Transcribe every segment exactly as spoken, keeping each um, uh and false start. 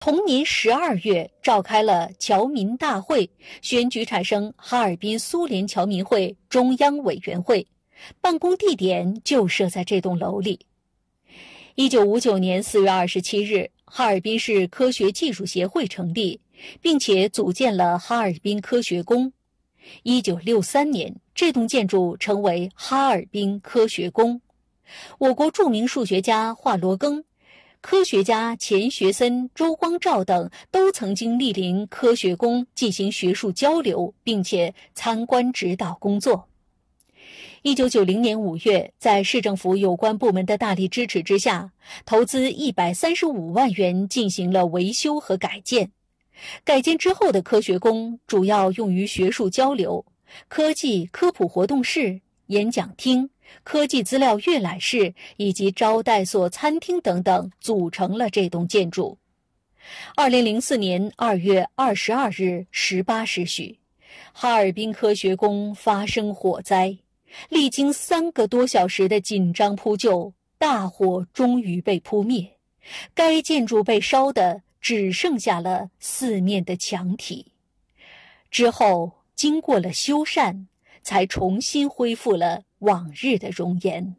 同年十二月召开了侨民大会，选举产生哈尔滨苏联侨民会中央委员会，办公地点就设在这栋楼里。一九五九年四月二十七日，哈尔滨市科学技术协会成立，并且组建了哈尔滨科学宫。一九六三年，这栋建筑成为哈尔滨科学宫。我国著名数学家华罗庚、科学家钱学森、周光召等都曾经莅临科学宫进行学术交流，并且参观指导工作。一九九零年五月，在市政府有关部门的大力支持之下，投资一百三十五万元进行了维修和改建。改建之后的科学宫主要用于学术交流，科技科普活动室、演讲厅、科技资料阅览室以及招待所、餐厅等等组成了这栋建筑。二零零四年二月二十二日十八时许，哈尔滨科学宫发生火灾，历经三个多小时的紧张扑救，大火终于被扑灭，该建筑被烧得只剩下了四面的墙体。之后经过了修缮，才重新恢复了往日的容颜。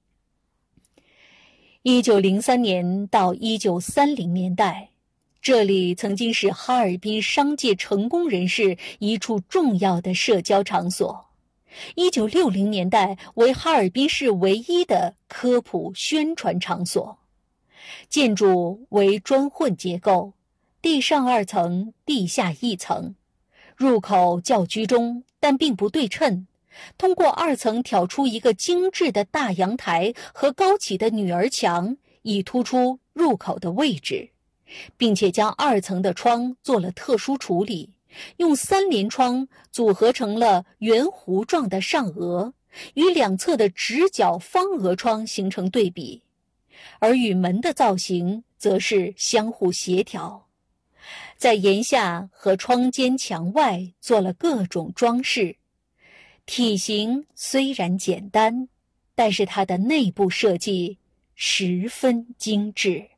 一九零三年到一九三零年代，这里曾经是哈尔滨商界成功人士一处重要的社交场所。一九六零年代为哈尔滨市唯一的科普宣传场所。建筑为砖混结构，地上二层，地下一层，入口较居中，但并不对称。通过二层挑出一个精致的大阳台和高起的女儿墙，以突出入口的位置，并且将二层的窗做了特殊处理，用三联窗组合成了圆弧状的上额，与两侧的直角方额窗形成对比，而与门的造型则是相互协调。在檐下和窗间墙外做了各种装饰，体型虽然简单，但是它的内部设计十分精致。